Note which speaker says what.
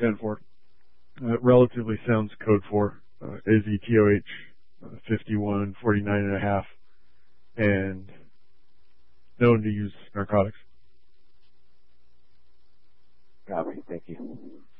Speaker 1: 10-4. Relatively sounds code for AZTOH 51, 49.5, and known to use narcotics.
Speaker 2: Copy. Thank you.